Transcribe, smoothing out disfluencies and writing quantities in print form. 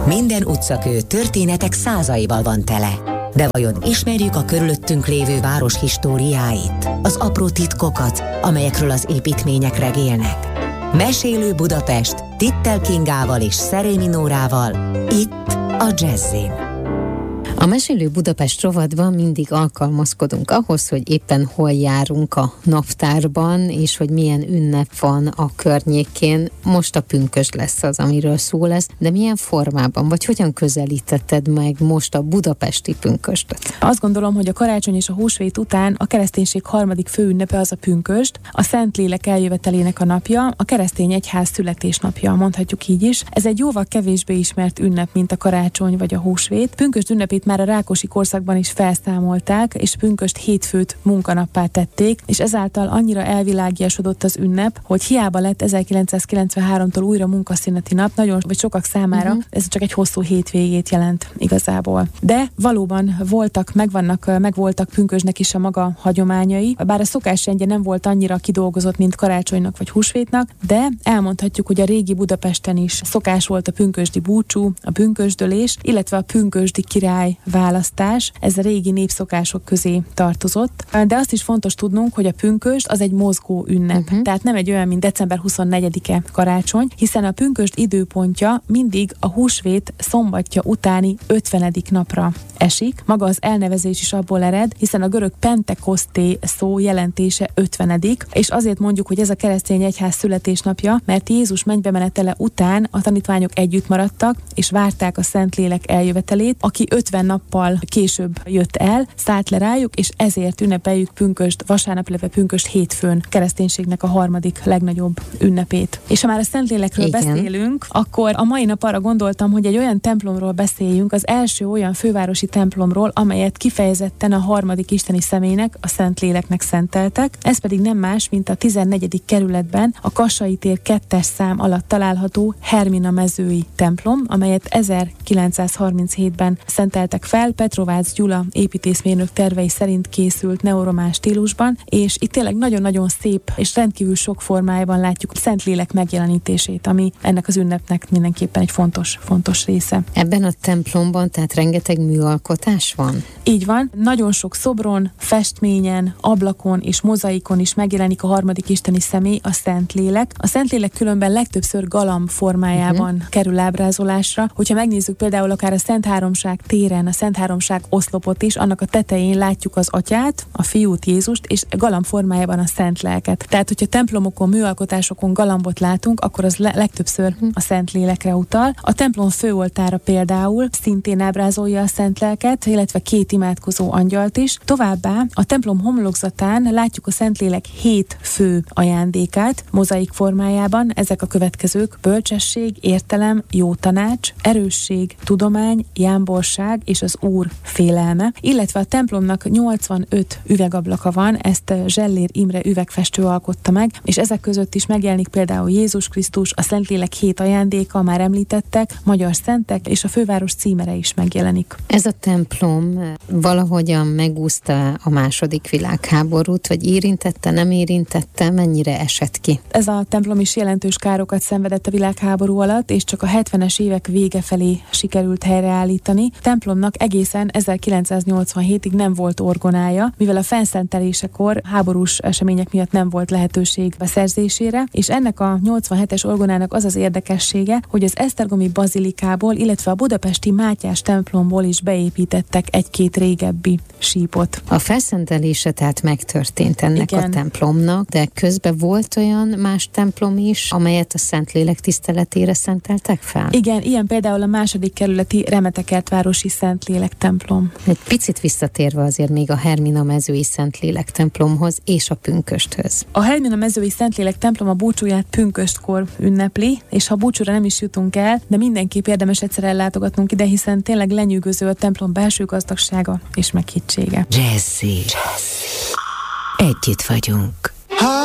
Minden utcakő történetek százaival van tele. De vajon ismerjük a körülöttünk lévő város históriáit? Az apró titkokat, amelyekről az építmények regélnek? Mesélő Budapest Tittel Kingával és Szerémi Nórával, itt a Jazzin. A Mesélő Budapest rovatban mindig alkalmazkodunk ahhoz, hogy éppen hol járunk a naptárban, és hogy milyen ünnep van a környékén. Most a pünkösd lesz az, amiről szó lesz, de milyen formában, vagy hogyan közelítetted meg most a budapesti pünkösdet? Azt gondolom, hogy a karácsony és a húsvét után a kereszténység harmadik főünnepe az a pünkösd, a Szentlélek eljövetelének a napja, a keresztény egyház születésnapja, mondhatjuk így is. Ez egy jóval kevésbé ismert ünnep, mint a karácsony vagy a húsvét. Pünkösd ünnepét már a rákosi korszakban is felszámolták, és pünkösd hétfőt munkanappá tették, és ezáltal annyira elvilágiasodott az ünnep, hogy hiába lett 1993-tól újra munkaszüneti nap, nagyon vagy sokak számára ez csak egy hosszú hétvégét jelent igazából. De valóban megvoltak pünkösdnek is a maga hagyományai, bár a szokásrendje nem volt annyira kidolgozott, mint karácsonynak vagy húsvétnak, de elmondhatjuk, hogy a régi Budapesten is szokás volt a pünkösdi búcsú, a pünkösdölés, illetve a pünkösdi király választás, ez a régi népszokások közé tartozott. De azt is fontos tudnunk, hogy a pünkösd az egy mozgó ünnep. Tehát nem egy olyan, mint december 24-e karácsony, hiszen a pünkösd időpontja mindig a húsvét szombatja utáni 50. napra esik. Maga az elnevezés is abból ered, hiszen a görög pentekoszté szó jelentése 50. És azért mondjuk, hogy ez a keresztény egyház születésnapja, mert Jézus mennybemenetele után a tanítványok együtt maradtak, és várták a Szentlélek eljövetelét, aki 50 nappal később jött el, szállt le rájuk, és ezért ünnepeljük pünkösd vasárnap, illetve pünkösd hétfőn kereszténységnek a harmadik legnagyobb ünnepét. És ha már a Szentlélekről beszélünk, akkor a mai nap arra gondoltam, hogy egy olyan templomról beszéljünk, az első olyan fővárosi templomról, amelyet kifejezetten a harmadik isteni személynek, a Szentléleknek szenteltek. Ez pedig nem más, mint a 14. kerületben a Kassai tér 2-es szám alatt található Hermina mezői templom, amelyet 1937-ben szenteltek fel, Petrovác Gyula építészmérnök tervei szerint készült neoromán stílusban, és itt tényleg nagyon-nagyon szép és rendkívül sok formájában látjuk a Szentlélek megjelenítését, ami ennek az ünnepnek mindenképpen egy fontos része. Ebben a templomban tehát rengeteg műalkotás van? Így van, nagyon sok szobron, festményen, ablakon és mozaikon is megjelenik a harmadik isteni személy, a Szentlélek. A Szentlélek különben legtöbbször galamb formájában kerül ábrázolásra. Hogyha megnézzük például akár a Szent Háromság téren, a Szent Háromság oszlopot is, annak a tetején látjuk az Atyát, a Fiút, Jézust, és galamb formájában a Szent Lelket. Tehát, hogyha templomokon, műalkotásokon galambot látunk, akkor az legtöbbször a Szentlélekre utal. A templom főoltára például szintén ábrázolja a Szent Lelket, illetve 2 imádkozó angyalt is. Továbbá a templom homlokzatán látjuk a Szentlélek 7 fő ajándékát mozaik formájában. Ezek a következők: bölcsesség, értelem, jó tanács, erősség, tudomány, jámborság és az Úr félelme, illetve a templomnak 85 üvegablaka van, ezt Zsellér Imre üvegfestő alkotta meg, és ezek között is megjelenik például Jézus Krisztus, a Szentlélek 7 ajándéka, már említettek, magyar szentek, és a főváros címere is megjelenik. Ez a templom valahogyan megúszta a második világháborút, vagy érintette, nem érintette, mennyire esett ki? Ez a templom is jelentős károkat szenvedett a világháború alatt, és csak a 70-es évek vége felé sikerült helyreállítani. A templomnak egészen 1987-ig nem volt orgonája, mivel a fenszentelésekor háborús események miatt nem volt lehetőség beszerzésére, és ennek a 87-es orgonának az az érdekessége, hogy az esztergomi bazilikából, illetve a budapesti Mátyás templomból is beépítettek egy-két régebbi sípot. A felszentelése tehát megtörtént ennek a templomnak, de közben volt olyan más templom is, amelyet a Szentlélek tiszteletére szenteltek fel? Igen, ilyen például a második kerületi Remetekertvárosi Szentlélek templom. Egy picit visszatérve azért még a Hermina mezői Szentlélek templomhoz és a pünkösthöz. A Hermina mezői Szentlélek templom a búcsúját pünköstkor ünnepli, és ha búcsúra nem is jutunk el, de mindenképp érdemes egyszer ellátogatnunk ide, hiszen tényleg lenyűgöző a templom belső gazdagsága és meghittsége. Jazzy. Együtt vagyunk.